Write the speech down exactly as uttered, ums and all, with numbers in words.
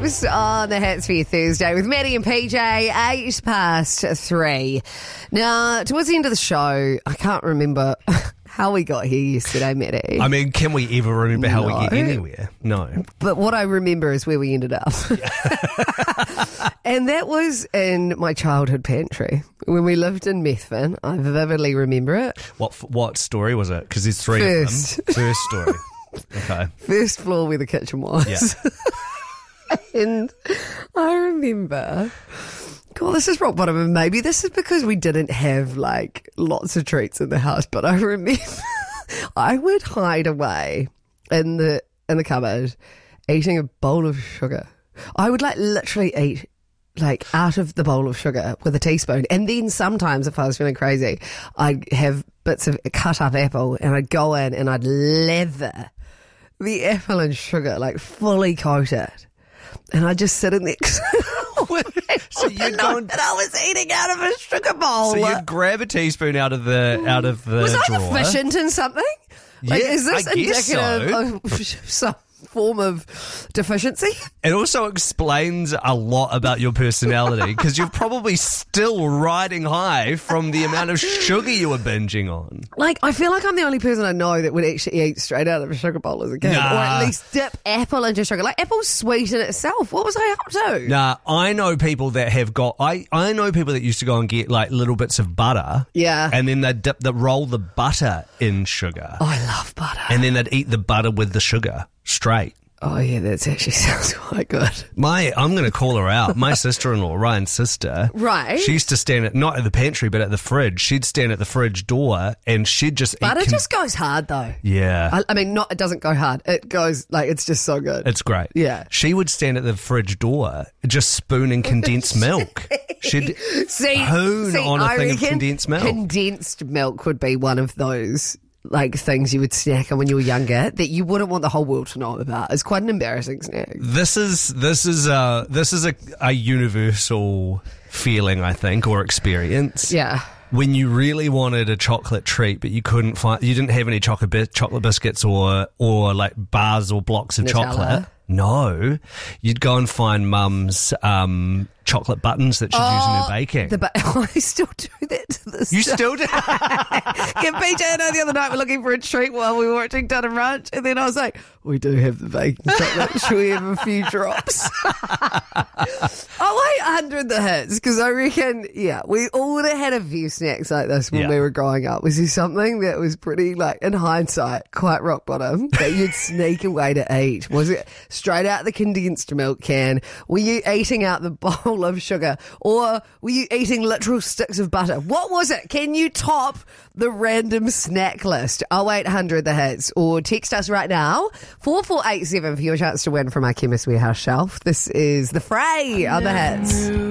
Snacks on the Hits for your Thursday with Maddie and P J, eight past three. Now, towards the end of the show, I can't remember how we got here yesterday, Maddie. I mean, can we ever remember how No. we get anywhere? No. But what I remember is where we ended up. And that was in my childhood pantry. When we lived in Methven, I vividly remember it. What what story was it? Because there's three First. of them. First story. Okay. First floor where the kitchen was. Yeah. And I remember, God, this is rock bottom, and maybe this is because we didn't have like lots of treats in the house, but I remember I would hide away in the in the cupboard eating a bowl of sugar. I would like literally eat like out of the bowl of sugar with a teaspoon, and then sometimes if I was feeling crazy, I'd have bits of cut up apple and I'd go in and I'd lather the apple in sugar, like fully coated. And I just sit in there. So you'd go and, and I was eating out of a sugar bowl. so you'd grab a teaspoon out of the out of the was I drawer. deficient in something? Like, Yeah, is this I guess indicative of some form of deficiency? It also explains a lot about your personality because you're probably still riding high from the amount of sugar you were binging on. Like, I feel like I'm the only person I know that would actually eat straight out of a sugar bowl as a kid. Nah. Or at least dip apple into sugar. Like, apple's sweet in itself. What was I up to? Nah, I know people that have got. I, I know people that used to go and get like little bits of butter. Yeah. And then they'd dip the roll the butter in sugar. Oh, I love butter. And then they'd eat the butter with the sugar straight. Oh, yeah, that actually sounds quite good. My, I'm going to call her out. My sister-in-law, Ryan's sister, Right. She used to stand at not at the pantry, but at the fridge. She'd stand at the fridge door, and she'd just Butter eat. con- just goes hard, though. yeah, I, I mean, not it doesn't go hard. It goes, like, it's just so good. it's great. Yeah. She would stand at the fridge door, just spooning condensed milk. She'd See, hoon see, on a I thing of reckon condensed milk. Condensed milk would be one of those like things you would snack on when you were younger that you wouldn't want the whole world to know about. It's quite an embarrassing snack. This is this is a this is a, a universal feeling, I think, or experience. Yeah. When you really wanted a chocolate treat, but you couldn't find, you didn't have any chocolate bi- chocolate biscuits or or like bars or blocks of Nutella. chocolate. No, you'd go and find Mum's um, chocolate buttons that she'd use in her baking. The ba- I still do that to this you day. still do? Yeah, P J and I the other night were looking for a treat while we were watching Dunham Ranch, and then I was like, we do have the baking chocolate. Should we have a few drops? Oh, eight hundred the hits, because I reckon, yeah, we all would have had a few snacks like this when Yeah. we were growing up. Was there something that was pretty, like, in hindsight, quite rock bottom that you'd sneak away to eat? Was it straight out the condensed milk can? Were you eating out the bowl of sugar? Or were you eating literal sticks of butter? What was it? Can you top the random snack list? oh eight hundred the hits, or text us right now, four four eight seven, for your chance to win from our Chemist Warehouse shelf. This is The Fray on the hits.